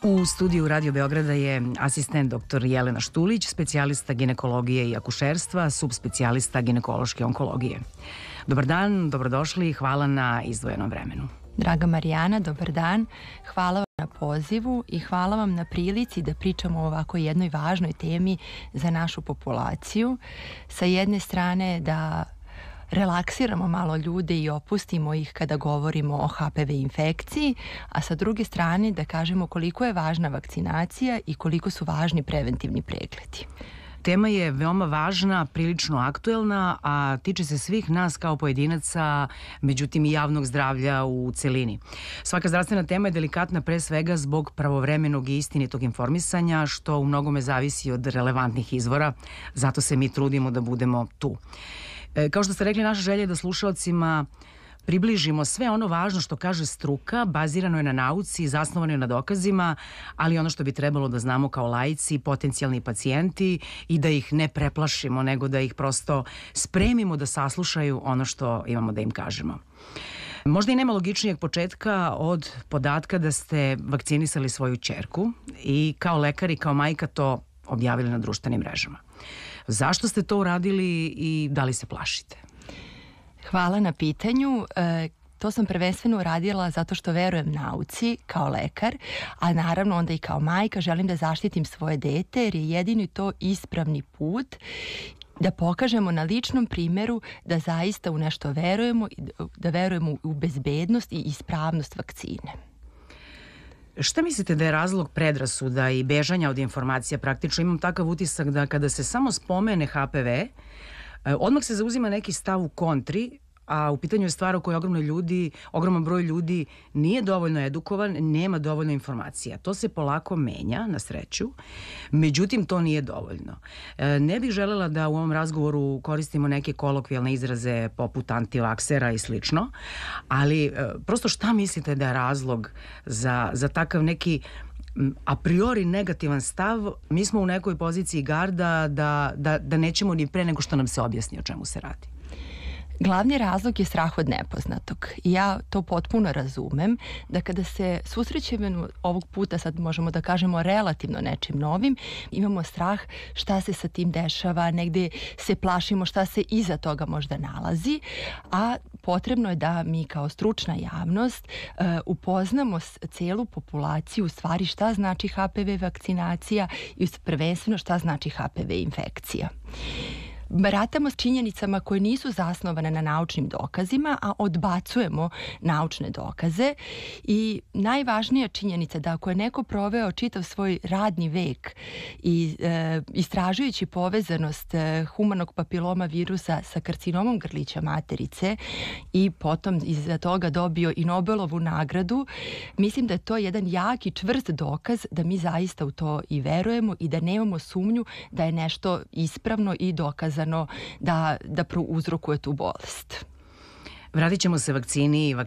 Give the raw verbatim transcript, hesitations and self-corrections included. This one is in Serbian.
U studiju Radio Beograda je asistent doktor Jelena Štulić, specijalista ginekologije i akušerstva, subspecijalista ginekološke onkologije. Dobar dan, dobrodošli i hvala na izdvojenom vremenu. Draga Marijana, dobar dan. Hvala vam na pozivu i hvala vam na prilici da pričamo o ovako jednoj važnoj temi za našu populaciju. Sa jedne strane da relaksiramo malo ljude i opustimo ih kada govorimo o H P V infekciji, a sa druge strane da kažemo koliko je važna vakcinacija i koliko su važni preventivni pregledi. Tema je veoma važna, prilično aktuelna, a tiče se svih nas kao pojedinaca, međutim i javnog zdravlja u celini. Svaka zdravstvena tema je delikatna pre svega zbog pravovremenog i istinitog informisanja, što u mnogome zavisi od relevantnih izvora, zato se mi trudimo da budemo tu. Kao što ste rekli, naša želja je da slušalcima približimo sve ono važno što kaže struka, bazirano je na nauci, zasnovano je na dokazima, ali ono što bi trebalo da znamo kao laici, potencijalni pacijenti i da ih ne preplašimo, nego da ih prosto spremimo da saslušaju ono što imamo da im kažemo. Možda i nema logičnijeg početka od podatka da ste vakcinisali svoju ćerku i kao lekar i kao majka to objavili na društvenim mrežama. Zašto ste to uradili i da li se plašite? Hvala na pitanju. E, to sam prvenstveno uradila zato što verujem nauci kao lekar, a naravno onda i kao majka želim da zaštitim svoje dete jer je jedini to ispravni put da pokažemo na ličnom primjeru da zaista u nešto verujemo, da verujemo u bezbednost i ispravnost vakcine. Šta mislite da je razlog predrasuda i bežanja od informacija? Praktično imam takav utisak da kada se samo spomene H P V, odmah se zauzima neki stav u kontri, a u pitanju je stvar o kojoj ogromno ljudi, ogroman broj ljudi nije dovoljno edukovan, nema dovoljno informacija. To se polako menja, na sreću, međutim to nije dovoljno. Ne bih želela da u ovom razgovoru koristimo neke kolokvijalne izraze poput antivaksera i slično, ali prosto šta mislite da je razlog za, za takav neki a priori negativan stav? Mi smo u nekoj poziciji garda da, da, da nećemo ni pre nego što nam se objasni o čemu se radi. Glavni razlog je strah od nepoznatog i ja to potpuno razumem, da kada se susrećemo ovog puta, sad možemo da kažemo relativno nečim novim, imamo strah šta se sa tim dešava, negde se plašimo šta se iza toga možda nalazi, a potrebno je da mi kao stručna javnost uh, upoznamo celu populaciju u stvari šta znači H P V vakcinacija i prvenstveno šta znači H P V infekcija. Baratamo s činjenicama koje nisu zasnovane na naučnim dokazima, a odbacujemo naučne dokaze i najvažnija činjenica da ako je neko proveo čitav svoj radni vek i e, istražujući povezanost e, humanog papiloma virusa sa karcinomom grlića materice i potom iza toga dobio i Nobelovu nagradu, mislim da je to jedan jak i čvrst dokaz da mi zaista u to i verujemo i da nemamo sumnju da je nešto ispravno i dokazano da, da prouzrokuje tu bolest. Vratit ćemo se vakcini i